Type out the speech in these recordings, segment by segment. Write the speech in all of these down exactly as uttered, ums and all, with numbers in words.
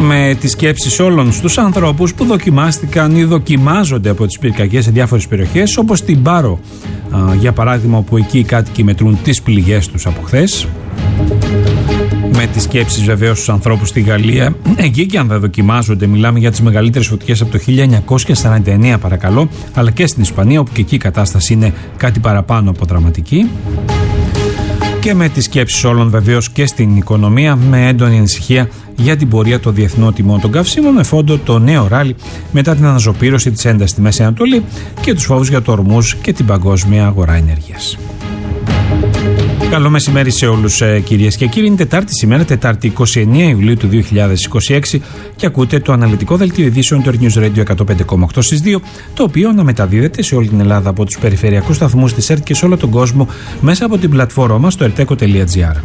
Με τις σκέψεις όλων στους ανθρώπους που δοκιμάστηκαν ή δοκιμάζονται από τις πυρκαγιές σε διάφορες περιοχές, όπως την Πάρο, α, για παράδειγμα, όπου εκεί οι κάτοικοι μετρούν τις πληγές τους από χθες. Με τις σκέψεις βεβαίως στους ανθρώπους στη Γαλλία, εκεί και αν δεν δοκιμάζονται, μιλάμε για τις μεγαλύτερες φωτιές από το χίλια εννιακόσια σαράντα εννέα, παρακαλώ, αλλά και στην Ισπανία, όπου και εκεί η κατάσταση είναι κάτι παραπάνω από δραματική. Και με τις σκέψεις όλων βεβαίως και στην οικονομία, με έντονη ανησυχία για την πορεία των διεθνών τιμών των καυσίμων, με φόντο το νέο ράλι μετά την αναζωπήρωση της έντασης στη Μέση Ανατολή και τους φόβους για το Ορμούζ και την παγκόσμια αγορά ενέργειας. Καλό μεσημέρι σε όλους, κυρίες και κύριοι. Είναι Τετάρτη σήμερα, Τετάρτη εικοστή ενάτη Ιουλίου του δύο χιλιάδες είκοσι έξι, και ακούτε το αναλυτικό δελτίο ειδήσεων του News Radio εκατόν πέντε κόμμα οκτώ στις δύο, το οποίο αναμεταδίδεται σε όλη την Ελλάδα από τους περιφερειακούς σταθμούς της ΕΡΤ και σε όλο τον κόσμο μέσα από την πλατφόρμα μας στο ερτέκο τελεία τζι άρ.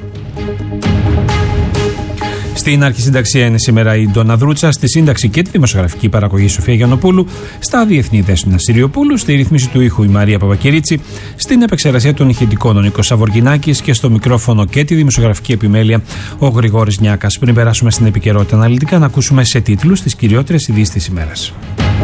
Στην αρχισυνταξία είναι σήμερα η Ντόνα Δρούτσα, στη σύνταξη και τη δημοσιογραφική παραγωγή Σοφία Γιαννοπούλου, στα διεθνή Δέσποινα Συριοπούλου, στη ρύθμιση του ήχου η Μαρία Παπακυρίτσι, στην επεξεργασία των ηχητικών ο Νίκος Σαβοργινάκης και στο μικρόφωνο και τη δημοσιογραφική επιμέλεια ο Γρηγόρης Νιάκας. Πριν περάσουμε στην επικαιρότητα αναλυτικά, να ακούσουμε σε τίτλους τις κυριότερες ειδήσεις της ημέρας.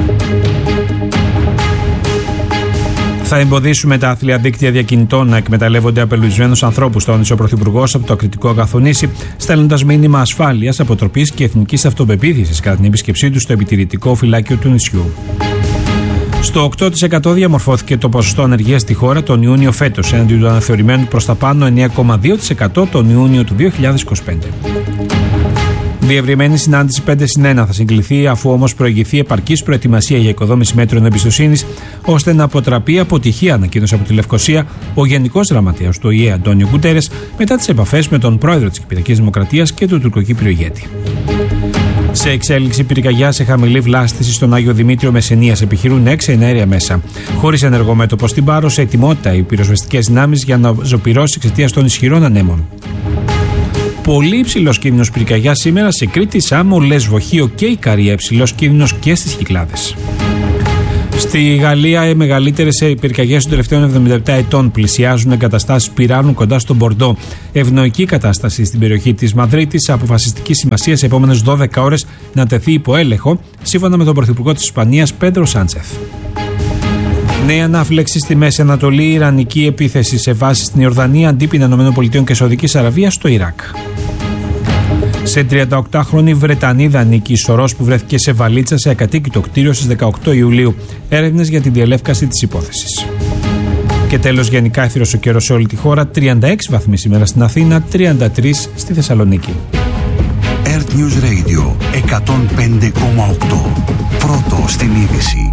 Θα εμποδίσουμε τα άθλια δίκτυα διακινητών να εκμεταλλεύονται απελπισμένους ανθρώπους, τόνισε ο Πρωθυπουργός από το Ακριτικό Αγαθονήσι, στέλνοντας μήνυμα ασφάλειας, αποτροπής και εθνικής αυτοπεποίθησης κατά την επίσκεψή του στο επιτηρητικό φυλάκιο του νησιού. Στο οκτώ τοις εκατό διαμορφώθηκε το ποσοστό ανεργίας στη χώρα τον Ιούνιο φέτος, έναντι του αναθεωρημένου προς τα πάνω εννέα κόμμα δύο τοις εκατό τον Ιούνιο του δύο χιλιάδες είκοσι πέντε. Διευρυμένη συνάντηση πέντε συν ένα θα συγκληθεί, αφού όμως προηγηθεί επαρκής προετοιμασία για οικοδόμηση μέτρων εμπιστοσύνης, ώστε να αποτραπεί αποτυχία, ανακοίνωσε από τη Λευκοσία ο Γενικός Γραμματέας του Ο Η Ε Αντώνιο Γκουτέρες, μετά τις επαφές με τον πρόεδρο της Κυπριακής Δημοκρατίας και του τουρκοκύπριου ηγέτη. Σε εξέλιξη πυρκαγιά σε χαμηλή βλάστηση στον Άγιο Δημήτριο Μεσσηνίας, επιχειρούν έξι εναέρια μέσα. Χωρίς ενεργό μέτωπο στην Πάρο, σε ετοιμότητα οι πυροσβεστικές δυνάμεις για να ζωπυρώσει εξαιτίας των ισχυρών ανέμων. Πολύ υψηλός κίνδυνος πυρκαγιά σήμερα σε Κρήτη, Σάμο, Λέσβο, Χίο και Ικαρία. Υψηλός κίνδυνος και στις Κυκλάδες. Στη Γαλλία, οι μεγαλύτερες πυρκαγιές των τελευταίων εβδομήντα επτά ετών πλησιάζουν εγκαταστάσεις πυράνου κοντά στον Μπορντό. Ευνοϊκή κατάσταση στην περιοχή της Μαδρίτης, αποφασιστική σημασία σε επόμενες δώδεκα ώρες να τεθεί υπό έλεγχο, σύμφωνα με τον Πρωθυπουργό της Ισπανίας, Πέντρο Σάντσεθ. Νέα ανάφλεξη στη Μέση Ανατολή, ιρανική επίθεση σε βάση στην Ιορδανία, αντίπεινα ΗΠΑ και Σαουδικής Αραβίας στο Ιράκ. Σε τριανταοκτάχρονη Βρετανίδα Νίκη Σορός, που βρέθηκε σε βαλίτσα σε ακατοίκητο κτίριο στις δεκαοκτώ Ιουλίου. Έρευνες για την διελεύκαση της υπόθεσης. Και τέλος, γενικά έθυρος ο καιρός σε όλη τη χώρα. τριάντα έξι βαθμοί σήμερα στην Αθήνα, τριάντα τρεις στη Θεσσαλονίκη. Earth News Radio εκατόν πέντε κόμμα οκτώ. Πρώτο στην είδηση.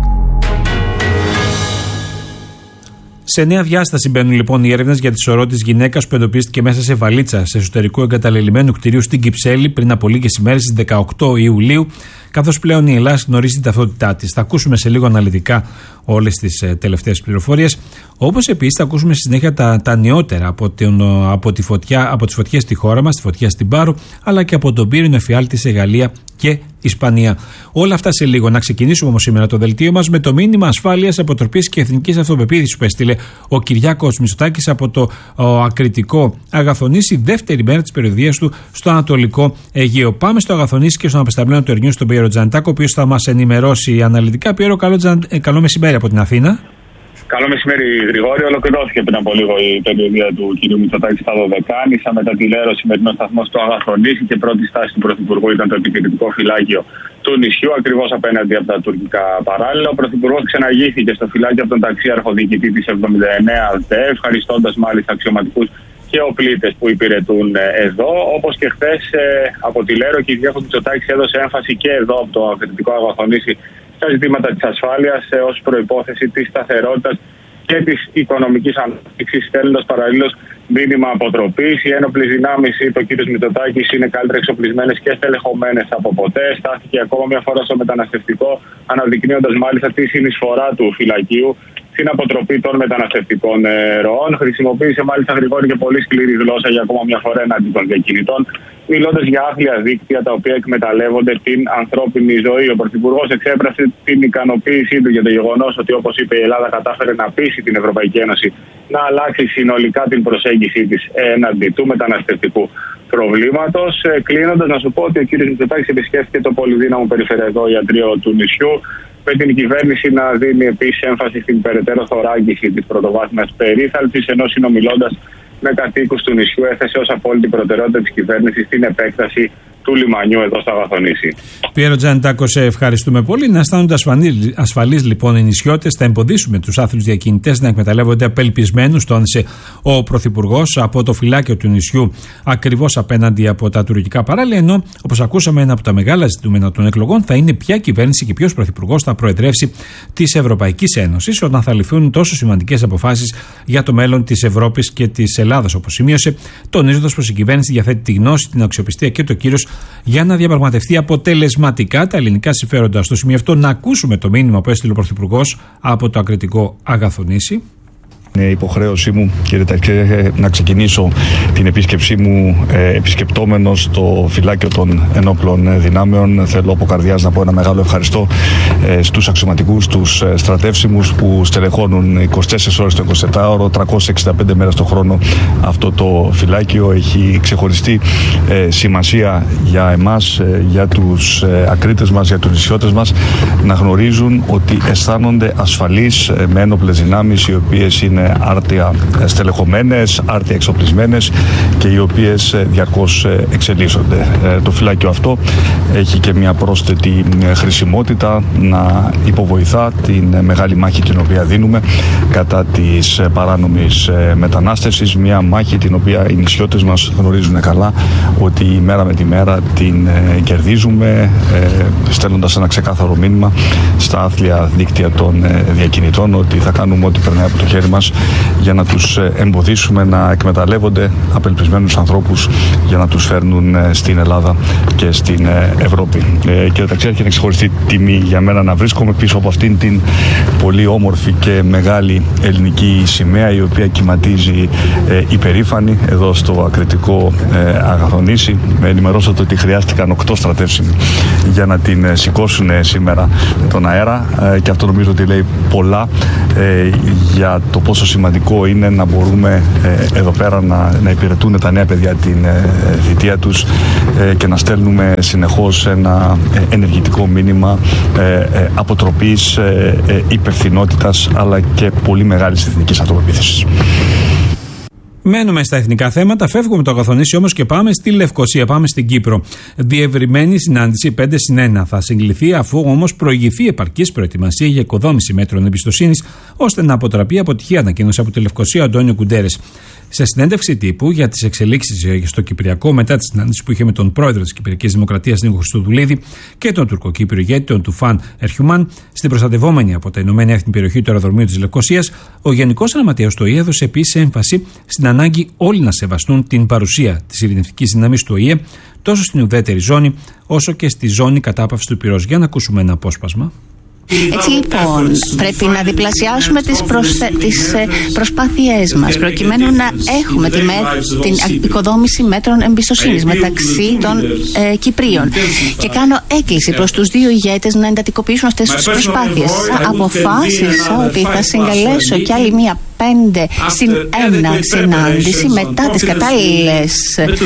Σε νέα διάσταση μπαίνουν λοιπόν οι έρευνες για τη σωρό της γυναίκας που εντοπίστηκε μέσα σε βαλίτσα σε εσωτερικού εγκαταλελειμμένου κτηρίου στην Κυψέλη πριν από λίγες ημέρες, στις δεκαοκτώ Ιουλίου, καθώς πλέον η Ελλάδα γνωρίζει την ταυτότητά της. Θα ακούσουμε σε λίγο αναλυτικά όλες τις ε, τελευταίες πληροφορίες. Όπως επίσης θα ακούσουμε στη συνέχεια τα, τα νεότερα από, την, από, τη φωτιά, από τις φωτιές στη χώρα μας, τη φωτιά στην Πάρο, αλλά και από τον πύρινο εφιάλτη σε Γαλλία και Ισπανία. Όλα αυτά σε λίγο. Να ξεκινήσουμε όμως σήμερα το δελτίο μας με το μήνυμα ασφάλειας, αποτροπής και εθνικής αυτοπεποίθησης που έστειλε ο Κυριάκος Μητσοτάκης από το ο, Ακριτικό Αγαθονήσι, δεύτερη μέρα της περιοδίας του στο Ανατολικό Αιγαίο. Πάμε στο Αγαθονήσι και στον απεσταλμένο του Ερνιού, στον Πιέρο Τζανιτάκο, ο οποίος θα μας ενημερώσει αναλυτικά. Πιέρο, καλό, ε, καλό μεσημέρι από την Αθήνα. Καλό μεσημέρι, Γρηγόρη. Ολοκληρώθηκε πριν από λίγο η περιοδία του κ. Μητσοτάκη στα Δωδεκάνησα με τα τηλέρο σημερινό σταθμό στο Αγαθονήσι και πρώτη στάση του Πρωθυπουργού ήταν το επιτηρητικό φυλάκιο του νησιού, ακριβώς απέναντι από τα τουρκικά παράλια. Ο Πρωθυπουργός ξαναγήθηκε στο φυλάκιο από τον ταξίαρχο διοικητή της εβδομήντα εννέα ΔΕ, ευχαριστώντας μάλιστα αξιωματικούς και οπλίτες που υπηρετούν εδώ. Όπως και χθες από τηλέρο, ο κ. Μητσοτάκης έδωσε έμφαση και εδώ από το Ακριτικό Αγαθονήσι στα ζητήματα της ασφάλειας ως προϋπόθεση της σταθερότητας και της οικονομικής ανάπτυξης, στέλνοντας παραλλήλως μήνυμα αποτροπής. Οι ένοπλες δυνάμεις, είπε ο κ. Μητσοτάκης, είναι καλύτερα εξοπλισμένες και στελεχωμένες από ποτέ. Στάθηκε ακόμα μια φορά στο μεταναστευτικό, αναδεικνύοντας μάλιστα τη συνεισφορά του φυλακίου στην αποτροπή των μεταναστευτικών ροών. Χρησιμοποίησε μάλιστα, Γρηγόρη, και πολύ σκληρή γλώσσα για ακόμα μια φορά εναντί των διακινητών, μιλώντας για άθλια δίκτυα τα οποία εκμεταλλεύονται την ανθρώπινη ζωή. Ο Πρωθυπουργός εξέφρασε την ικανοποίησή του για το γεγονός ότι, όπως είπε, η Ελλάδα κατάφερε να πείσει την Ευρωπαϊκή Ένωση να αλλάξει συνολικά την προσέγγιση της έναντι του μεταναστευτικού προβλήματος. Κλείνοντας, να σου πω ότι ο κύριος Μητσοτάκης επισκέφθηκε το πολυδύναμο περιφερειακό ιατρείο του νησιού, με την κυβέρνηση να δίνει επίσης έμφαση στην περαιτέρω θωράκιση της πρωτοβάθμιας περίθαλψης, ενώ συνομιλώντας με κατοίκους του νησιού έθεσε ως απόλυτη προτεραιότητα της κυβέρνησης την επέκταση του λιμανιού εδώ στα Αγαθονήσι. Πιέρο Τζανιτάκο, σε ευχαριστούμε πολύ. Να αισθάνονται ασφαλείς λοιπόν οι νησιώτες. Θα εμποδίσουμε τους άθλους διακινητές να εκμεταλλεύονται απελπισμένους, τόνισε ο Πρωθυπουργός, από το φυλάκιο του νησιού, ακριβώς απέναντι από τα τουρκικά παράλια. Ενώ, όπως ακούσαμε, ένα από τα μεγάλα ζητούμενα των εκλογών θα είναι ποια κυβέρνηση και ποιος πρωθυπουργός θα προεδρεύσει της Ευρωπαϊκής Ένωσης, όταν θα ληφθούν τόσο σημαντικές αποφάσεις για το μέλλον της Ευρώπης και της Ελλάδας, όπως σημείωσε, τονίζοντας πως η κυβέρνηση διαθέτει τη γνώση, την αξιοπιστία και το κύρος για να διαπραγματευτεί αποτελεσματικά τα ελληνικά συμφέροντα. Στο σημείο αυτό, να ακούσουμε το μήνυμα που έστειλε ο Πρωθυπουργός από το ακριτικό Αγαθονήσι. Είναι υποχρέωσή μου, κύριε Ταξέ, να ξεκινήσω την επίσκεψή μου ε, επισκεπτόμενος το φυλάκιο των ενόπλων δυνάμεων. Θέλω από καρδιάς να πω ένα μεγάλο ευχαριστώ ε, στους αξιωματικούς, τους ε, στρατεύσιμους που στελεχώνουν είκοσι τέσσερις ώρες το εικοσιτετράωρο, τριακόσιες εξήντα πέντε μέρες το χρόνο αυτό το φυλάκιο. Έχει ξεχωριστή ε, σημασία για εμάς, ε, για τους ε, ακρίτες μας, για τους νησιώτες μας, να γνωρίζουν ότι αισθάνονται ασφαλείς ε, με ένοπλες δυνάμεις, οι οποίες είναι άρτια στελεχωμένες, άρτια εξοπλισμένες και οι οποίες διαρκώς εξελίσσονται. Το φυλάκιο αυτό έχει και μια πρόσθετη χρησιμότητα, να υποβοηθά την μεγάλη μάχη την οποία δίνουμε κατά της παράνομης μετανάστευσης, μια μάχη την οποία οι νησιώτες μας γνωρίζουν καλά ότι μέρα με τη μέρα την κερδίζουμε, στέλνοντας ένα ξεκάθαρο μήνυμα στα άθλια δίκτυα των διακινητών ότι θα κάνουμε ό,τι περνάει από το χέρι μας για να τους εμποδίσουμε να εκμεταλλεύονται απελπισμένους ανθρώπους για να τους φέρνουν στην Ελλάδα και στην Ευρώπη. Ε, κύριε Ταξιάρχη, είναι ξεχωριστή τιμή για μένα να βρίσκομαι πίσω από αυτήν την πολύ όμορφη και μεγάλη ελληνική σημαία, η οποία κυματίζει ε, υπερήφανη εδώ στο ακριτικό ε, Αγαθονήσι. Με ενημερώσατε ότι χρειάστηκαν οκτώ στρατεύσιμοι για να την ε, σηκώσουν ε, σήμερα τον αέρα ε, και αυτό νομίζω ότι λέει πολλά ε, για το πόσο σημαντικό είναι να μπορούμε ε, εδώ πέρα να, να υπηρετούν τα νέα παιδιά την ε, θητεία τους ε, και να στέλνουμε συνεχώς ένα ε, ενεργητικό μήνυμα ε, ε, αποτροπής, ε, ε, υπευθυνότητας, αλλά και πολύ μεγάλης εθνικής αυτοπεποίθησης. Μένουμε στα εθνικά θέματα, φεύγουμε το Αγαθονήσι όμως και πάμε στη Λευκοσία, πάμε στην Κύπρο. Διευρυμένη συνάντηση πέντε συν ένα θα συγκληθεί, αφού όμως προηγηθεί επαρκής προετοιμασία για οικοδόμηση μέτρων εμπιστοσύνης, ώστε να αποτραπεί αποτυχία, ανακοίνωσε από τη Λευκοσία ο Αντώνιο Γκουντέρες. Σε συνέντευξη τύπου για τις εξελίξεις στο Κυπριακό, μετά τη συνάντηση που είχε με τον πρόεδρο της Κυπριακής Δημοκρατίας Νίκο Χριστοδουλίδη και τον τουρκοκύπριο ηγέτη, τον Τουφάν Ερχιουμάν, στην προστατευόμενη από τα Ηνωμένα Έθνη περιοχή του αεροδρομίου της Λευκοσίας, ο Γενικός Γραμματέας του ΟΗΕ έδωσε επίσης έμφαση στην ανάγκη όλοι να σεβαστούν την παρουσία της ειρηνευτικής δύναμης του ΟΗΕ τόσο στην ουδέτερη ζώνη όσο και στη ζώνη κατάπαυσης του πυρός. Για να ακούσουμε ένα απόσπασμα. Έτσι λοιπόν πρέπει να διπλασιάσουμε τις, προσθε... τις προσπάθειές μας προκειμένου να έχουμε τη με... την οικοδόμηση μέτρων εμπιστοσύνης μεταξύ των ε, Κυπρίων. Και κάνω έκκληση προς τους δύο ηγέτες να εντατικοποιήσουν αυτές τις προσπάθειες. Αποφάσισα ότι θα συγκαλέσω κι άλλη μία πέντε συν ένα συνάντηση μετά τις κατάλληλες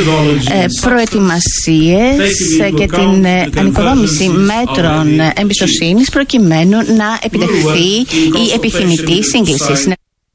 ε, προετοιμασίες και την ε, ανοικοδόμηση μέτρων εμπιστοσύνης προκειμένου να επιτευχθεί η επιθυμητή σύγκληση.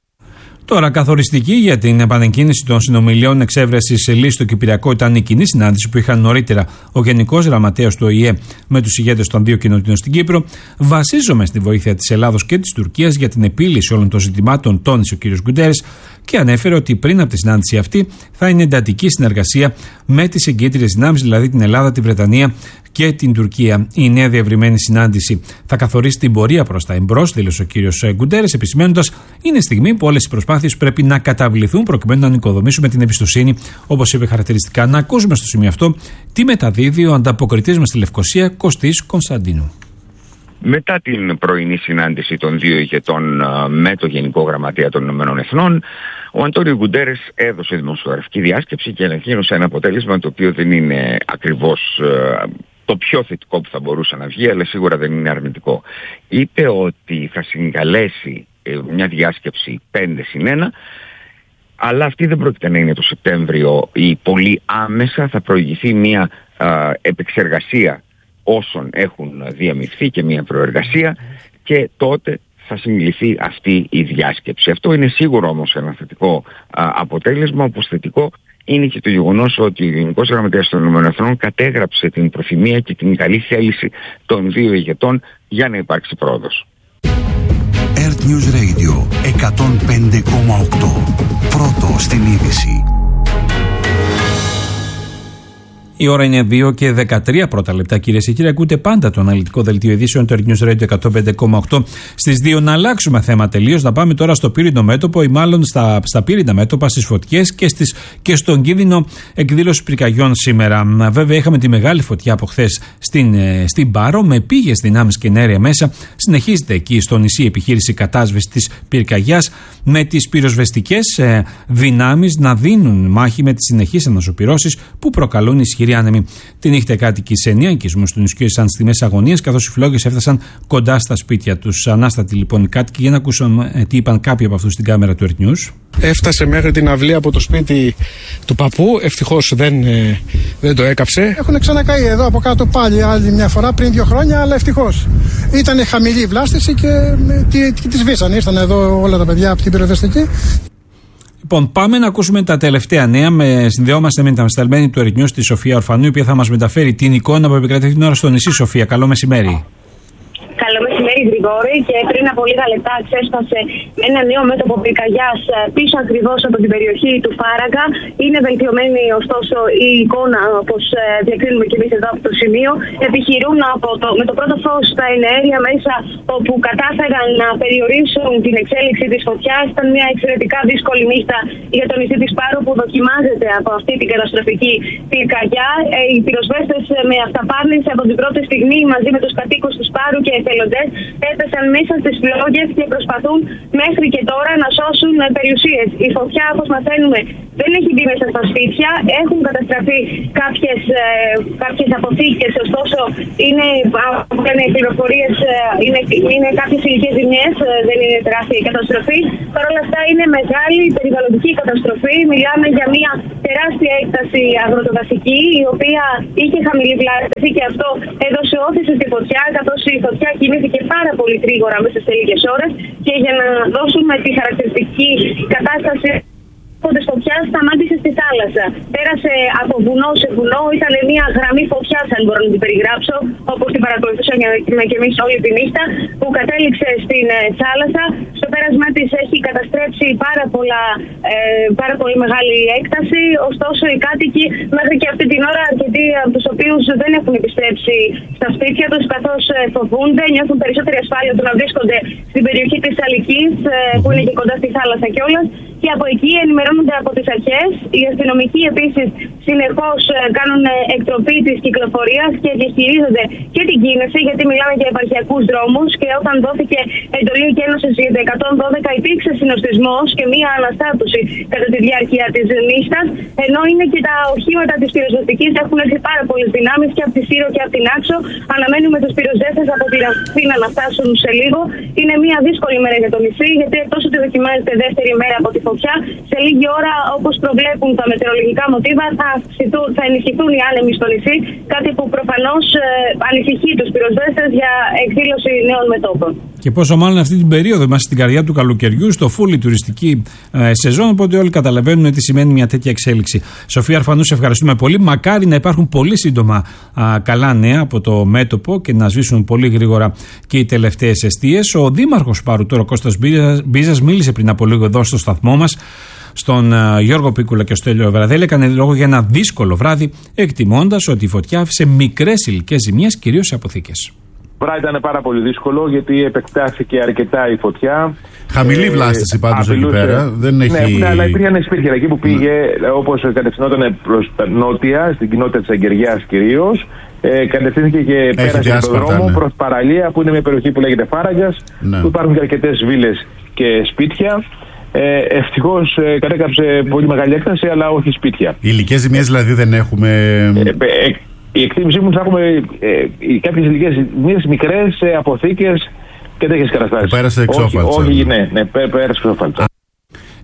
Τώρα, καθοριστική για την επανεκκίνηση των συνομιλιών εξέβρεσης λύσης στο Κυπριακό ήταν η κοινή συνάντηση που είχαν νωρίτερα ο Γενικός Γραμματέας του ΟΗΕ με τους ηγέτες των δύο κοινοτήτων στην Κύπρο. Βασίζομαι στη βοήθεια της Ελλάδος και της Τουρκίας για την επίλυση όλων των ζητημάτων, τόνισε ο κ. Γκουντέρες και ανέφερε ότι πριν από τη συνάντηση αυτή θα είναι εντατική συνεργασία με τις εγκύτριες δυνάμεις, δηλαδή την Ελλάδα, τη Βρετανία και την Τουρκία. Η νέα διευρυμένη συνάντηση θα καθορίσει την πορεία προς τα εμπρός, δήλωσε ο κ. Γκουντέρες, επισημένοντας είναι στιγμή που όλες οι προσπάθειες πρέπει να καταβληθούν προκειμένου να νοικοδομήσουμε την εμπιστοσύνη, όπως είπε χαρακτηριστικά. Να ακούσουμε στο σημείο αυτό τι μεταδίδει ο ανταποκριτής μας στη Λευκοσία, Κωστής Κωνσταντίνου. Μετά την πρωινή συνάντηση των δύο ηγετών με το Γενικό Γραμματέα των Ηνωμένων Εθνών, ο Αντώνιο Γκουντέρες έδωσε δημοσιογραφική διάσκεψη και ανακοίνωσε ένα αποτέλεσμα το οποίο δεν είναι ακριβώς το πιο θετικό που θα μπορούσε να βγει, αλλά σίγουρα δεν είναι αρνητικό. Είπε ότι θα συγκαλέσει μια διάσκεψη πέντε συν ένα, αλλά αυτή δεν πρόκειται να είναι το Σεπτέμβριο ή πολύ άμεσα. Θα προηγηθεί μια α, επεξεργασία όσων έχουν διαμειφθεί και μια προεργασία και τότε θα συμβληθεί αυτή η διάσκεψη. Αυτό είναι σίγουρο όμως ένα θετικό α, αποτέλεσμα, όπως θετικό είναι και το γεγονός ότι ο Γενικός Γραμματέας των ΗΠΑ κατέγραψε την προθυμία και την καλή θέληση των δύο ηγετών για να υπάρξει πρόοδος. Earth News Radio εκατόν πέντε κόμμα οκτώ. Πρώτο στην είδηση. Η ώρα είναι δύο και δεκατρία πρώτα λεπτά, κυρίες και κύριοι. Ακούτε πάντα το αναλυτικό δελτίο ειδήσεων του Earth News Radio εκατόν πέντε κόμμα οκτώ. Στις δύο να αλλάξουμε θέμα τελείως, να πάμε τώρα στο πύρινο μέτωπο ή μάλλον στα, στα πύρινα μέτωπα, στις φωτιές και, στις, και στον κίνδυνο εκδήλωση πυρκαγιών σήμερα. Βέβαια, είχαμε τη μεγάλη φωτιά από χθες στην, στην Πάρο με πήγες δυνάμεις και ενέργεια μέσα. Συνεχίζεται εκεί στο νησί η επιχείρηση κατάσβεσης της πυρκαγιάς με τις πυροσβεστικές ε, δυνάμεις να δίνουν μάχη με τις συνεχείς ανασωπυρώσεις που προκαλούν ισχυρή άνεμοι. Τη νύχτα οι κάτοικοι σε εννέα οικισμούς του νησιού ήσαν στη μέση αγωνίας, καθώς οι φλόγες έφτασαν κοντά στα σπίτια τους. Ανάστατοι λοιπόν οι κάτοικοι, για να ακούσουμε τι είπαν κάποιοι από αυτούς στην κάμερα του Earth News. Έφτασε μέχρι την αυλή από το σπίτι του παππού, ευτυχώς δεν, ε, δεν το έκαψε. Έχουν ξανακαεί εδώ από κάτω πάλι άλλη μια φορά πριν δύο χρόνια, αλλά ευτυχώς. Ήταν χαμηλή η βλάστηση και τη, τη, τη σβήσαν. Ήρθαν εδώ όλα τα παιδιά από την πυροσβεστική. Λοιπόν, πάμε να ακούσουμε τα τελευταία νέα. Με, συνδεόμαστε με την αμεσταλμένη του Earth News, τη Σοφία Ορφανού, η οποία θα μας μεταφέρει την εικόνα που επικρατεί την ώρα στο νησί. Σοφία, καλό μεσημέρι. Καλό μεσημέρι, Γρηγόρη. Και πριν από λίγα λεπτά ξέσπασε ένα νέο μέτωπο πυρκαγιάς πίσω ακριβώς από την περιοχή του Φάραγγα. Είναι βελτιωμένη ωστόσο η εικόνα, όπως διακρίνουμε και εμείς εδώ από το σημείο. Επιχειρούν από το, με το πρώτο φως τα εναέρια μέσα, όπου κατάφεραν να περιορίσουν την εξέλιξη της φωτιάς. Ήταν μια εξαιρετικά δύσκολη νύχτα για το νησί της Πάρου, που δοκιμάζεται από αυτή την καταστροφική πυρκαγιά. Οι πυροσβέστες με αυταπάρνηση από την πρώτη στιγμή μαζί με τους κατοίκους του Πάρου και εθελοντές έπεσαν μέσα στις φλόγες και προσπαθούν μέχρι και τώρα να σώσουν περιουσίες. Η φωτιά, όπως μαθαίνουμε, δεν έχει μπει μέσα στα σπίτια. Έχουν καταστραφεί κάποιες, ε, κάποιες αποθήκες, ωστόσο είναι, είναι πληροφορίες, είναι, είναι κάποιες ηλικές ζημιές, δεν είναι τεράστια η καταστροφή. Παρ' όλα αυτά είναι μεγάλη περιβαλλοντική καταστροφή. Μιλάμε για μια τεράστια έκταση αγροτοδασική, η οποία είχε χαμηλή βλάστηση και αυτό έδωσε όθηση στη φωτιά, καθώς η φωτιά κινήθηκε πάρα πολύ γρήγορα μέσα σε λίγες ώρες, και για να δώσουμε τη χαρακτηριστική κατάσταση της φωτιάς, σταμάτησε στη θάλασσα. Πέρασε από βουνό σε βουνό, ήταν μια γραμμή φωτιάς, αν μπορώ να την περιγράψω, όπως την παρακολουθούσαμε και εμείς όλη τη νύχτα, που κατέληξε στην ε, θάλασσα. Στο πέρασμά της έχει καταστρέψει πάρα, πολλά, ε, πάρα πολύ μεγάλη έκταση, ωστόσο οι κάτοικοι μέχρι και αυτή την ώρα, αρκετοί από τους οποίους δεν έχουν επιστρέψει στα σπίτια τους, καθώς ε, φοβούνται, νιώθουν περισσότερη ασφάλεια του να βρίσκονται στην περιοχή της Αλικής, ε, που είναι και κοντά στη θάλασσα κιόλας. Και από εκεί ενημερώνονται από τις αρχές. Οι αστυνομικοί επίσης συνεχώς κάνουν εκτροπή της κυκλοφορίας και διαχειρίζονται και την κίνηση, γιατί μιλάμε για επαρχιακούς δρόμους. Και όταν δόθηκε εντολή εκένωσης για το εκατόν δώδεκα, υπήρξε συνοστισμός και μία αναστάτωση κατά τη διάρκεια της νύχτας. Ενώ είναι και τα οχήματα της πυροσβεστικής, έχουν έρθει πάρα πολλές δυνάμεις και από τη Σύρο και από την Άξο. Αναμένουμε τους πυροσβέστες από την Αθήνα να φτάσουν σε λίγο. Είναι μία δύσκολη μέρα για το νησί, γιατί εκτός ότι δοκιμάζεται δεύτερη μέρα από τη φωτιά, σε λίγη ώρα, όπως προβλέπουν τα μετεωρολογικά μοτίβα, θα, θα ενισχυθούν οι άνεμοι στο νησί, κάτι που προφανώς ε, ανησυχεί τους πυροσβέστες για εκδήλωση νέων μετώπων. Και πόσο μάλλον αυτή την περίοδο, είμαστε στην καρδιά του καλοκαιριού, στο φούλη τουριστική ε, σεζόν, οπότε όλοι καταλαβαίνουν τι σημαίνει μια τέτοια εξέλιξη. Σοφία Αρφανού, σε ευχαριστούμε πολύ. Μακάρι να υπάρχουν πολύ σύντομα α, καλά νέα από το μέτωπο και να σβήσουν πολύ γρήγορα και οι τελευταίες εστίες. Ο δήμαρχος Πάρου, τώρα Κώστας Μπίζας, μίλησε πριν από λίγο εδώ στο σταθμό μας, στον uh, Γιώργο Πίκουλα και στο Στέλιο Βραδέλη. Έκανε λόγο για ένα δύσκολο βράδυ, εκτιμώντας ότι η φωτιά άφησε μικρές υλικές ζημιές, κυρίως σε αποθήκες. Βράδυ ήταν πάρα πολύ δύσκολο, γιατί επεκτάθηκε αρκετά η φωτιά. Χαμηλή βλάστηση πάντως εκεί πέρα. Δεν έχει... Ναι, αλλά υπήρχαν σπίτια εκεί που πήγε, ναι. όπως κατευθυνόταν προς τα νότια, στην κοινότητα της Αγγεργιάς κυρίως. Ε, κατευθύνθηκε και έχει πέρασε από τον δρόμο, ναι, προς παραλία, που είναι μια περιοχή που λέγεται Φάραγγας, ναι, που υπάρχουν και αρκετές βίλες και σπίτια. Ε, ευτυχώς ε, κατέκαψε πολύ μεγάλη έκταση, αλλά όχι σπίτια. Υλικές ζημιές δηλαδή δεν έχουμε. Ε, ε, ε, η εκτίμησή μου θα έχουμε ε, κάποιες υλικές ζημιές μικρές, ε, αποθήκες και τέτοιες καταστάσεις. Πέρασε εξόφαλτσα. Όχι, όχι, ναι, ναι, πέρασε εξόφαλτσα.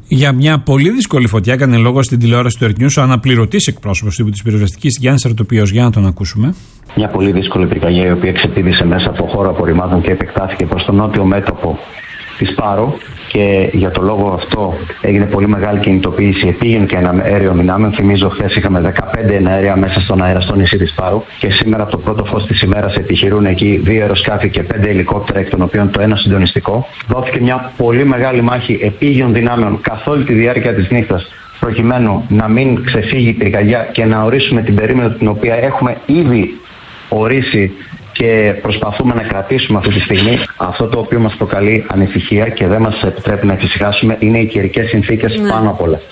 Για μια πολύ δύσκολη φωτιά έκανε λόγο στην τηλεόραση του Earth News ο αναπληρωτής εκπρόσωπος τύπου της πυροσβεστικής Γιάννης Αρτοπίος. Για να τον ακούσουμε. Μια πολύ δύσκολη πυρκαγιά η οποία ξεπήδησε μέσα από χώρο απορριμμάτων και επεκτάθηκε προς το νότιο μέτωπο της Πάρο, και για το λόγο αυτό έγινε πολύ μεγάλη κινητοποίηση επίγειων και αέριων δυνάμεων. Θυμίζω, χθες είχαμε δεκαπέντε εναέρια μέσα στον αέρα στο νησί της Πάρου, και σήμερα από το πρώτο φως της ημέρας επιχειρούν εκεί δύο αεροσκάφη και πέντε ελικόπτερα, εκ των οποίων το ένα συντονιστικό. Δόθηκε μια πολύ μεγάλη μάχη επίγειων δυνάμεων καθ' όλη τη διάρκεια της νύχτας, προκειμένου να μην ξεφύγει η πυρκαγιά και να ορίσουμε την περίμετρο την οποία έχουμε ήδη ορίσει και προσπαθούμε να κρατήσουμε αυτή τη στιγμή. Αυτό το οποίο μας προκαλεί ανησυχία και δεν μας επιτρέπει να εφησυχάσουμε είναι οι καιρικές συνθήκες, ναι, πάνω απ' όλα.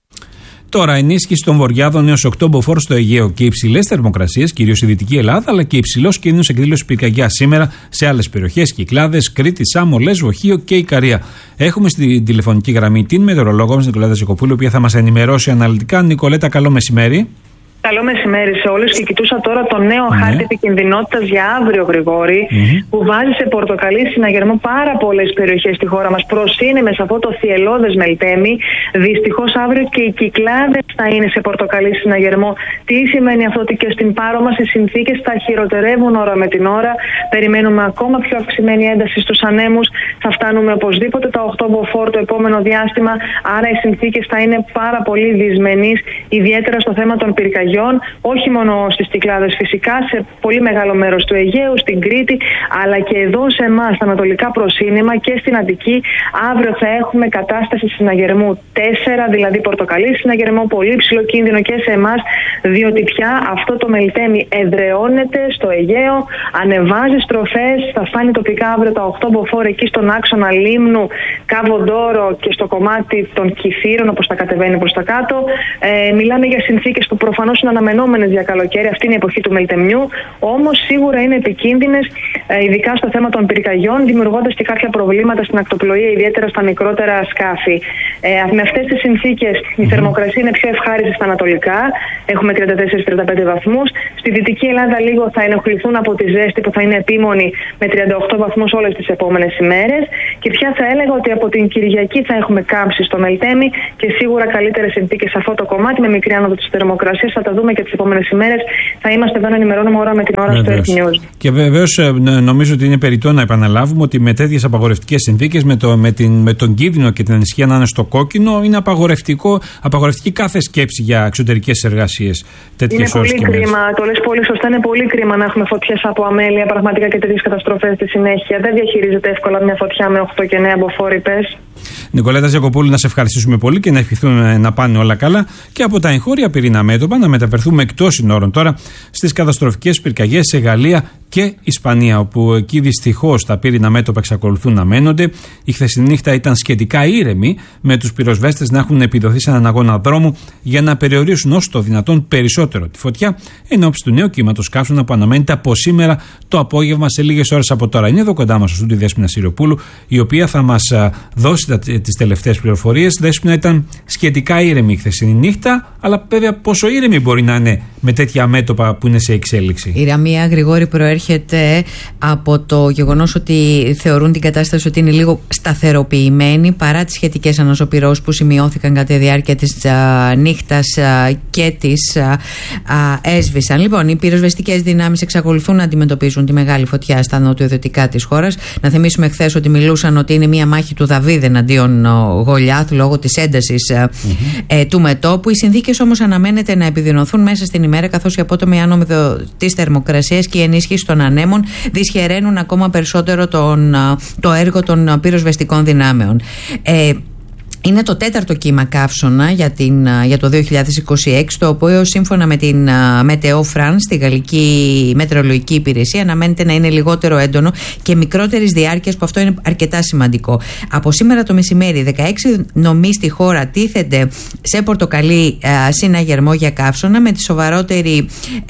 Τώρα, ενίσχυση των βορειάδων έως οκτώ μποφόρ στο Αιγαίο και υψηλές θερμοκρασίες, κυρίως στη Δυτική Ελλάδα, αλλά και υψηλός κίνδυνος εκδήλωσης πυρκαγιάς σήμερα σε άλλες περιοχές, Κυκλάδες, Κρήτη, Σάμο, Λέσβο, Χίο και Ικαρία. Έχουμε στην τηλεφωνική γραμμή την μετεωρολόγο μας, Νικολέτα Ζεκοπούλου, η οποία θα μας ενημερώσει αναλυτικά. Νικολέτα, καλό μεσημέρι. Καλό μεσημέρι σε όλους, και κοιτούσα τώρα το νέο ναι. χάρτη επικινδυνότητας για αύριο, Γρηγόρη, mm-hmm. που βάζει σε πορτοκαλί συναγερμό πάρα πολλές περιοχές στη χώρα μας. Προσύνεμες σε αυτό το θυελλώδες Μελτέμι. Δυστυχώς αύριο και οι Κυκλάδες θα είναι σε πορτοκαλί συναγερμό. Τι σημαίνει αυτό? Ότι και στην Πάρο μας οι συνθήκες θα χειροτερεύουν ώρα με την ώρα. Περιμένουμε ακόμα πιο αυξημένη ένταση στους ανέμους. Θα φτάνουμε οπωσδήποτε τα οκτώ μποφόρ το επόμενο διάστημα. Άρα οι συνθήκες θα είναι πάρα πολύ δυσμενείς, ιδιαίτερα στο θέμα των πυρκαγιών. Όχι μόνο στις Κυκλάδες, φυσικά σε πολύ μεγάλο μέρος του Αιγαίου, στην Κρήτη, αλλά και εδώ σε εμάς, στα ανατολικά προσύνημα και στην Αττική. Αύριο θα έχουμε κατάσταση συναγερμού τέσσερα, δηλαδή πορτοκαλί συναγερμό, πολύ ψηλό κίνδυνο και σε εμάς, διότι πια αυτό το Μελτέμι εδραιώνεται στο Αιγαίο, ανεβάζει στροφές, θα φτάνει τοπικά αύριο τα οκτώ μποφόρ εκεί στον άξονα Λίμνου, Κάβο Ντόρο και στο κομμάτι των Κηφείρων, όπως θα κατεβαίνει προς τα κάτω. Ε, μιλάμε για συνθήκες που προφανώς είναι αναμενόμενες για καλοκαίρι, αυτή είναι η εποχή του Μελτεμιού, όμως σίγουρα είναι επικίνδυνες, ειδικά στο θέμα των πυρκαγιών, δημιουργώντας και κάποια προβλήματα στην ακτοπλοεία, ιδιαίτερα στα μικρότερα σκάφη. Ε, με αυτές τις συνθήκες η θερμοκρασία είναι πιο ευχάριστη στα ανατολικά, έχουμε τριάντα τέσσερα με τριάντα πέντε βαθμούς. Στη Δυτική Ελλάδα λίγο θα ενοχληθούν από τη ζέστη που θα είναι επίμονη με τριάντα οκτώ βαθμούς όλες τις επόμενες ημέρες, και πια θα έλεγα ότι από την Κυριακή θα έχουμε κάμψη στο Μελτέμι και σίγουρα καλύτερες συνθήκες σε αυτό το κομμάτι, με μικρή άνοδο της θερμοκρασίας. Θα τα δούμε και τις επόμενες ημέρες. Θα είμαστε εδώ να ενημερώνουμε ώρα με την ώρα στο Earth News. Και βεβαίως νομίζω ότι είναι περιττό να επαναλάβουμε ότι με τέτοιες απαγορευτικές συνθήκες, με, το, με, την, με τον κίνδυνο και την ανησυχία να είναι στο κόκκινο, είναι απαγορευτικό, απαγορευτική κάθε σκέψη για εξωτερικές εργασίες. Είναι πολύ κρίμα. Το λες πολύ σωστά. Είναι πολύ κρίμα να έχουμε φωτιές από αμέλεια, πραγματικά, και τέτοιες καταστροφές στη συνέχεια. Δεν διαχειρίζεται εύκολα μια φωτιά με οκτώ και εννέα μποφόρ, πες. Νικολέτα Ζεκοπούλου, να σε ευχαριστήσουμε πολύ και να ευχηθούμε να πάνε όλα καλά και από τα εγχώρια πυρήνα μέτωπα να μεταφερθούμε εκτός συνόρων τώρα στις καταστροφικές πυρκαγιές σε Γαλλία και Ισπανία, όπου εκεί δυστυχώς τα πύρινα μέτωπα εξακολουθούν να μένονται. Η χθεσινή νύχτα ήταν σχετικά ήρεμη, με τους πυροσβέστες να έχουν επιδοθεί σε έναν αγώνα δρόμου για να περιορίσουν όσο το δυνατόν περισσότερο τη φωτιά, εν ώψη του νέου κύματος καύσωνα που αναμένεται από σήμερα το απόγευμα σε λίγες ώρες από τώρα. Είναι εδώ κοντά μας ο στούντιο Δέσποινα Σιριοπούλου, η οποία θα μας δώσει τις τελευταίες πληροφορίες. Δέσποινα, ήταν σχετικά ήρεμη η χθεσινή νύχτα, αλλά βέβαια πόσο ήρεμη μπορεί να είναι με τέτοια μέτωπα που είναι σε εξέλιξη? Η ηρεμία, Γρηγόρη, προέρχεται από το γεγονός ότι θεωρούν την κατάσταση ότι είναι λίγο σταθεροποιημένη παρά τις σχετικές αναζωπυρώσεις που σημειώθηκαν κατά τη διάρκεια της α, νύχτας α, και της α, α, έσβησαν. Λοιπόν, οι πυροσβεστικές δυνάμεις εξακολουθούν να αντιμετωπίζουν τη μεγάλη φωτιά στα νοτιοδυτικά της χώρας. Να θυμίσουμε χθες ότι μιλούσαν ότι είναι μια μάχη του Δαβίδ εναντίον Γολιάθ λόγω της έντασης mm-hmm. ε, του μετώπου. Οι συνθήκες όμως αναμένεται να επιδεινωθούν μέσα στην ημέρα, καθώς η απότομη άνοδο της θερμοκρασίας και η ενίσχυση των ανέμων δυσχεραίνουν ακόμα περισσότερο τον, το έργο των πυροσβεστικών δυνάμεων. Ε, Είναι το τέταρτο κύμα καύσωνα για, την, για το δύο χιλιάδες είκοσι έξι, το οποίο σύμφωνα με την Meteo France, τη Γαλλική Μετεωρολογική Υπηρεσία, αναμένεται να είναι λιγότερο έντονο και μικρότερης διάρκειας, που αυτό είναι αρκετά σημαντικό. Από σήμερα το μεσημέρι, δεκαέξι νομοί στη χώρα τίθενται σε πορτοκαλί ε, συναγερμό για καύσωνα, με τη σοβαρότερη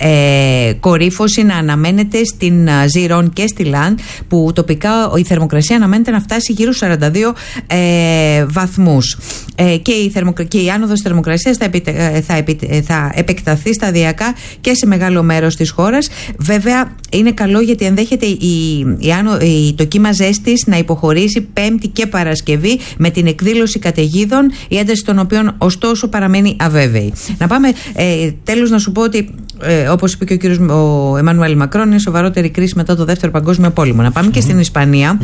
ε, κορύφωση να αναμένεται στην Ζιρόν και στη Λαντ, που τοπικά η θερμοκρασία αναμένεται να φτάσει γύρω στους σαράντα δύο ε, βαθμούς. άνοδος ε, και, η θερμοκρα... και η άνοδος της θερμοκρασίας θα, επιτε... θα, επιτε... θα επεκταθεί σταδιακά και σε μεγάλο μέρος της χώρας. Βέβαια είναι καλό γιατί ενδέχεται η... Η άνω... η... το κύμα ζέστης να υποχωρήσει Πέμπτη και Παρασκευή με την εκδήλωση καταιγίδων, η ένταση των οποίων ωστόσο παραμένει αβέβαιη. Να πάμε ε, τέλος να σου πω ότι ε, όπως είπε και ο κύριος ο Εμμανουέλ Μακρόν, είναι σοβαρότερη κρίση μετά το Δεύτερο Παγκόσμιο Πόλεμο. Να πάμε mm-hmm. και στην Ισπανία.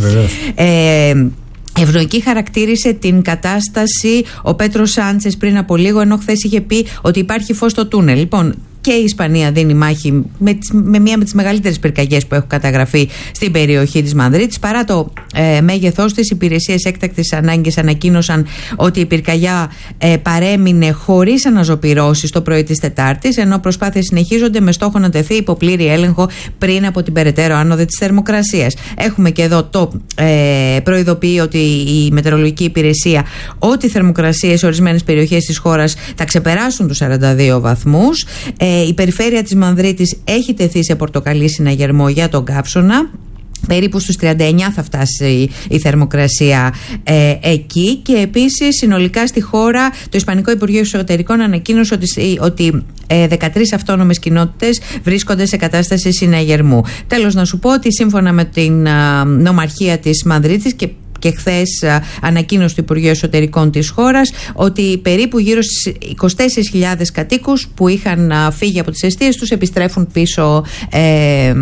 Ε, Ευνοϊκή χαρακτήρισε την κατάσταση ο Πέτρο Σάντσες πριν από λίγο, ενώ χθες είχε πει ότι υπάρχει φως στο τούνελ. Λοιπόν, και η Ισπανία δίνει μάχη με, με μία με τις μεγαλύτερες πυρκαγιές που έχουν καταγραφεί στην περιοχή της Μαδρίτης. Παρά το ε, μέγεθός της, οι υπηρεσίες έκτακτης ανάγκης ανακοίνωσαν ότι η πυρκαγιά ε, παρέμεινε χωρίς αναζωπυρώσεις το πρωί της Τετάρτης, ενώ προσπάθειες συνεχίζονται με στόχο να τεθεί υπό πλήρη έλεγχο πριν από την περαιτέρω άνοδο της θερμοκρασίας. Έχουμε και εδώ το ε, προειδοποιεί ότι η μετεωρολογική υπηρεσία ότι οι θερμοκρασίες σε ορισμένες περιοχές της χώρας θα ξεπεράσουν τους σαράντα δύο βαθμούς. Ε, η περιφέρεια της Μανδρίτης έχει τεθεί σε πορτοκαλί συναγερμό για τον καύσωνα. Περίπου στους τριάντα εννιά θα φτάσει η θερμοκρασία ε, εκεί, και επίσης συνολικά στη χώρα το Ισπανικό Υπουργείο Εσωτερικών ανακοίνωσε ότι, ότι ε, δεκατρείς αυτόνομες κοινότητες βρίσκονται σε κατάσταση συναγερμού. Τέλος να σου πω ότι σύμφωνα με την α, νομαρχία της Μαδρίτης και και χθες ανακοίνωσε το Υπουργείο Εσωτερικών της χώρας ότι περίπου γύρω στις είκοσι τέσσερις χιλιάδες κατοίκους που είχαν φύγει από τις εστίες τους επιστρέφουν πίσω ε,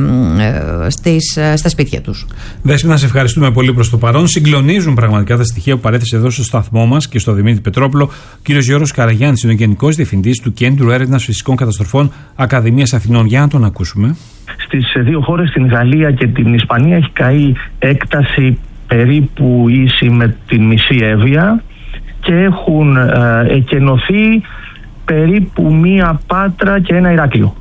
στις, στα σπίτια τους. Δέσποινα, σε ευχαριστούμε πολύ προς το παρόν. Συγκλονίζουν πραγματικά τα στοιχεία που παρέθεσε εδώ στο σταθμό μας και στο Δημήτρη Πετρόπουλο ο κύριος Γιώργος Καραγιάννης, είναι ο Γενικός Διευθυντής του Κέντρου Έρευνας Φυσικών Καταστροφών Ακαδημίας Αθηνών. Για να τον ακούσουμε. Στις δύο χώρες, στην Γαλλία και την Ισπανία, έχει καεί έκταση περίπου ίση με την μισή Εύβοια και έχουν ε, εκενωθεί περίπου μία Πάτρα και ένα Ηράκλειο.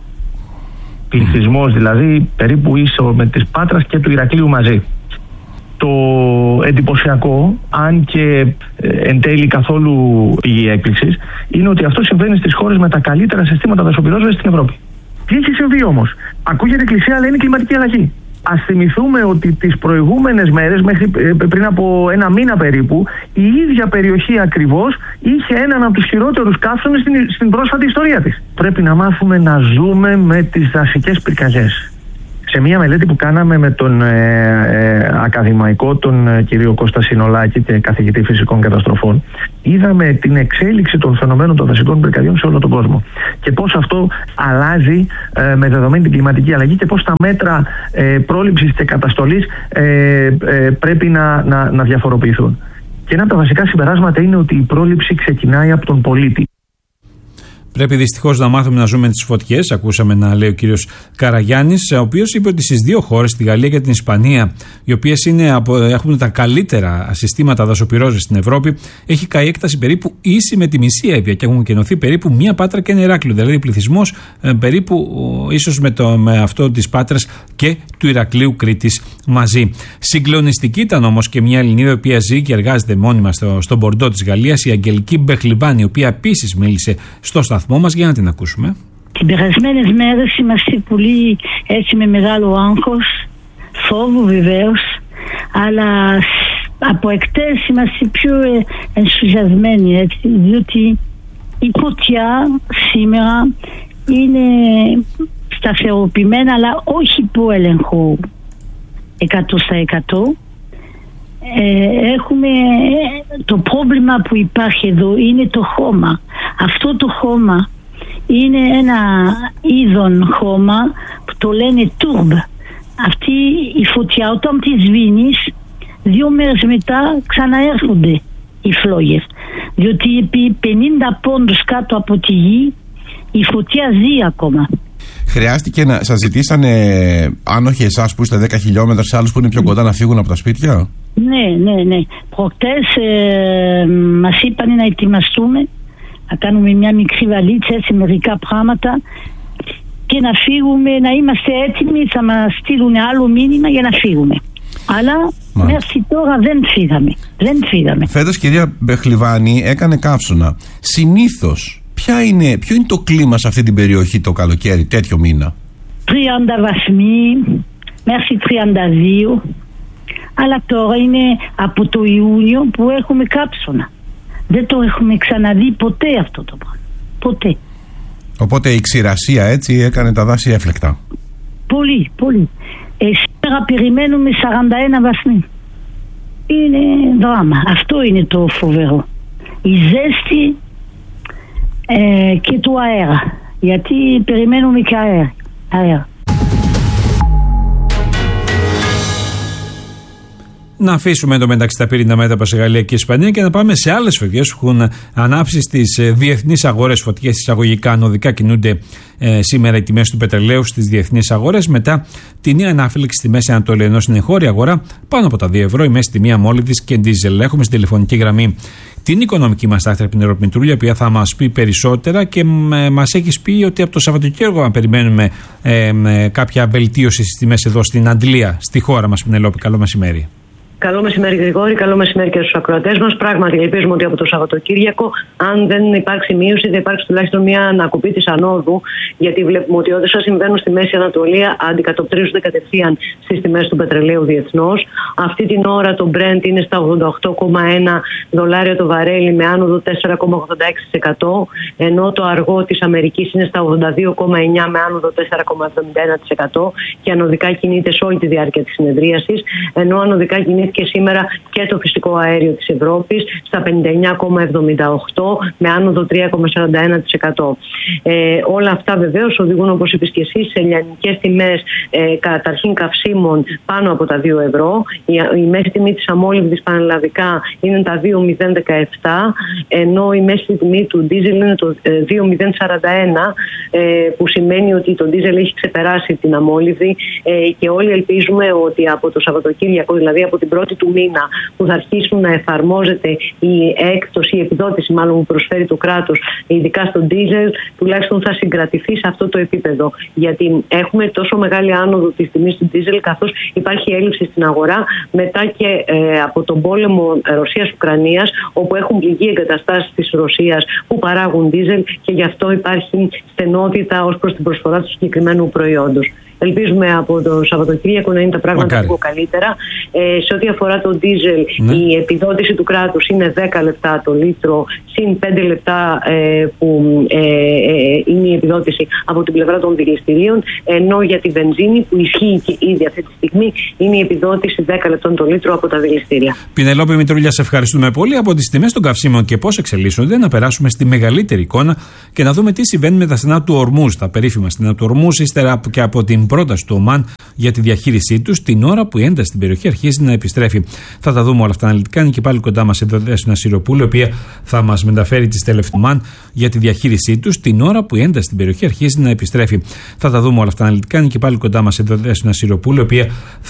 Πληθυσμός δηλαδή περίπου ίσο με της Πάτρας και του Ηρακλείου μαζί. Το εντυπωσιακό, αν και εν τέλει καθόλου πηγή έκπληξης, είναι ότι αυτό συμβαίνει στις χώρες με τα καλύτερα συστήματα δασοπυρόσβεσης στην Ευρώπη. Τι έχει συμβεί όμως? Ακούγεται κλεισέ, αλλά είναι κλιματική αλλαγή. Ας θυμηθούμε ότι τις προηγούμενες μέρες, μέχρι πριν από ένα μήνα περίπου, η ίδια περιοχή ακριβώς είχε έναν από τους χειρότερους καύσονες στην, στην πρόσφατη ιστορία της. Πρέπει να μάθουμε να ζούμε με τις δασικές πυρκαγιές. Σε μια μελέτη που κάναμε με τον ε, ε, ακαδημαϊκό, τον ε, κύριο Κώστα Συνολάκη και καθηγητή φυσικών καταστροφών, είδαμε την εξέλιξη των φαινομένων των δασικών πυρκαγιών σε όλο τον κόσμο. Και πώς αυτό αλλάζει ε, με δεδομένη την κλιματική αλλαγή και πώς τα μέτρα ε, πρόληψης και καταστολής ε, ε, πρέπει να, να, να διαφοροποιηθούν. Και ένα από τα βασικά συμπεράσματα είναι ότι η πρόληψη ξεκινάει από τον πολίτη. Πρέπει δυστυχώς να μάθουμε να ζούμε με τις φωτιές. Ακούσαμε να λέει ο κύριος Καραγιάννης, ο οποίος είπε ότι στις δύο χώρες, τη Γαλλία και την Ισπανία, οι οποίες είναι από, έχουν τα καλύτερα συστήματα δασοπυρόσβεσης στην Ευρώπη, έχει καεί έκταση περίπου ίση με τη μισή Εύβοια και έχουν κενωθεί περίπου μία Πάτρα και ένα Ηράκλειο. Δηλαδή πληθυσμός ε, περίπου ίσως με, το, με αυτό της Πάτρας και του Ηρακλείου Κρήτης μαζί. Συγκλονιστική ήταν όμως και μια Ελληνίδα, η οποία ζει και εργάζεται μόνιμα στο, στο Μπορντό της Γαλλίας, η Αγγελική Μπεχλιβάνη, η οποία επίσης μίλησε στο σταθμό μας. Για να την ακούσουμε. Τις περασμένες μέρες είμαστε πολύ έτσι με μεγάλο άγχος, φόβο βεβαίως, αλλά από εκτές είμαστε πιο ενθουσιασμένοι, έτσι, διότι η φωτιά σήμερα είναι σταθεροποιημένα, αλλά όχι που έλεγχο εκατό τοις εκατό. Ε, έχουμε το πρόβλημα που υπάρχει εδώ είναι το χώμα. Αυτό το χώμα είναι ένα είδον χώμα που το λένε τουρμπ. Αυτή η φωτιά όταν τη σβήνεις, δύο μέρες μετά ξαναέρχονται οι φλόγες, διότι επί πενήντα πόντους κάτω από τη γη η φωτιά ζει ακόμα. Χρειάστηκε να σας ζητήσανε, αν όχι εσάς που είστε δέκα χιλιόμετρα, σε άλλους που είναι πιο κοντά, να φύγουν από τα σπίτια? Ναι, ναι, ναι. Προχτές ε, μας είπαν να ετοιμαστούμε, να κάνουμε μια μικρή βαλίτσα, έτσι μερικά πράγματα και να φύγουμε, να είμαστε έτοιμοι, θα μας στείλουν άλλο μήνυμα για να φύγουμε. Αλλά μέχρι τώρα δεν φύγαμε. Δεν φύγαμε. Φέτος, κυρία Μπεχλιβάνη, έκανε καύσωνα. Συνήθως, ποια είναι, ποιο είναι το κλίμα σε αυτή την περιοχή το καλοκαίρι, τέτοιο μήνα? τριάντα βαθμοί, μέχρι τριάντα δύο. Αλλά τώρα είναι από το Ιούνιο που έχουμε κάψωνα. Δεν το έχουμε ξαναδεί ποτέ αυτό το πράγμα. Ποτέ. Οπότε η ξηρασία έτσι έκανε τα δάση έφλεκτα. Πολύ, πολύ. Ε, σήμερα περιμένουμε σαράντα ένα βαθμοί. Είναι δράμα. Αυτό είναι το φοβερό. Η ζέστη ε, και το αέρα. Γιατί περιμένουμε και αέρα. αέρα. Να αφήσουμε εντωμεταξύ τα πυρηνικά μέτωπα σε Γαλλία και Ισπανία και να πάμε σε άλλες φωτιές που έχουν ανάψει στις διεθνείς αγορές. Φωτιές εισαγωγικά ανωδικά κινούνται ε, σήμερα οι τιμές του πετρελαίου στις διεθνείς αγορές μετά την νέα ανάφλεξη στη Μέση Ανατολή. Ενώ στην εγχώρια αγορά πάνω από τα δύο ευρώ η μέση τιμή αμόλυβδης και ντίζελ. Έχουμε στην τηλεφωνική γραμμή την οικονομική μας άκθρα Πινελόπη Μητρούλια, η οποία θα μας πει περισσότερα και ε, μας έχει πει ότι από το Σαββατοκύριακο να περιμένουμε ε, ε, κάποια βελτίωση στις τιμές εδώ στην Αντλία, στη χώρα μας. Πινελόπη, καλό μεσημέρι. Καλό μεσημέρι, Γρηγόρη. Καλό μεσημέρι και στους ακροατές μας. Πράγματι, ελπίζουμε ότι από το Σαββατοκύριακο, αν δεν υπάρξει μείωση, θα υπάρξει τουλάχιστον μια ανακοπή της ανόδου. Γιατί βλέπουμε ότι όσα συμβαίνουν στη Μέση Ανατολή αντικατοπτρίζονται κατευθείαν στις τιμές του πετρελαίου διεθνώς. Αυτή την ώρα το Brent είναι στα ογδόντα οκτώ κόμμα ένα δολάρια το βαρέλι με άνοδο τέσσερα κόμμα ογδόντα έξι τοις εκατό, ενώ το αργό της Αμερικής είναι στα ογδόντα δύο κόμμα εννιά με άνοδο τέσσερα κόμμα εβδομήντα ένα τοις εκατό και ανωδικά κινείται σε όλη τη διάρκεια της συνεδρίασης, ενώ ανωδικά κινείται και σήμερα και το φυσικό αέριο της Ευρώπης στα πενήντα εννιά κόμμα εβδομήντα οκτώ με άνοδο τρία κόμμα σαράντα ένα τοις εκατό. Ε, όλα αυτά βεβαίως οδηγούν, όπως είπες και εσύ, σε λιανικές τιμές ε, καταρχήν καυσίμων πάνω από τα δύο ευρώ. Η, η μέση τιμή της αμόλυβδης πανελλαδικά είναι τα δύο μηδέν δεκαεπτά, ενώ η μέση τιμή του ντίζελ είναι το ε, δύο μηδέν σαράντα ένα, ε, που σημαίνει ότι το ντίζελ έχει ξεπεράσει την αμόλυβδη ε, και όλοι ελπίζουμε ότι από το Σαββατοκύριακο, δηλαδή από την πρώτη του μήνα που θα αρχίσουν να εφαρμόζεται η έκπτωση, η επιδότηση μάλλον που προσφέρει το κράτος, ειδικά στον ντίζελ, τουλάχιστον θα συγκρατηθεί σε αυτό το επίπεδο. Γιατί έχουμε τόσο μεγάλη άνοδο της τιμής του ντίζελ, καθώς υπάρχει έλλειψη στην αγορά μετά και ε, από τον πόλεμο Ρωσίας-Ουκρανίας, όπου έχουν πληγεί εγκαταστάσεις της Ρωσίας που παράγουν ντίζελ και γι' αυτό υπάρχει στενότητα ως προς την προσφορά του συγκεκριμένου προϊόντος. Ελπίζουμε από το Σαββατοκύριακο να είναι τα πράγματα Μακάρι. λίγο καλύτερα. Ε, σε ό,τι αφορά το ντίζελ, ναι. η επιδότηση του κράτους είναι δέκα λεπτά το λίτρο, συν πέντε λεπτά ε, που ε, ε, είναι η επιδότηση από την πλευρά των δηληστηρίων, ενώ για τη βενζίνη που ισχύει και ήδη αυτή τη στιγμή είναι η επιδότηση δέκα λεπτών το λίτρο από τα δηληστήρια. Πινελόπη Μητρούλια, σε ευχαριστούμε πολύ. Από τις τιμές των καυσίμων και πώς εξελίσσονται, να περάσουμε στη μεγαλύτερη εικόνα και να δούμε τι συμβαίνει με τα στενά του Ορμούζ, τα περίφημα στενά του Ορμούζ, ύστερα και από την πρόταση του Ομάν για τη διαχείρισή του, την ώρα που η ένταση στην περιοχή αρχίζει να επιστρέφει. Θα τα δούμε όλα αυτά αναλυτικά. Είναι και πάλι κοντά μας εδώ Δέσποινα Σιροπούλου, η οποία θα μας μεταφέρει τις τελευταίες Ομάν για τη διαχείρισή του, την ώρα που η ένταση στην περιοχή αρχίζει να επιστρέφει. Θα τα δούμε όλα αυτά αναλυτικά. Είναι και πάλι κοντά μας εδώ Δέσποινα Σιροπούλου, η οποία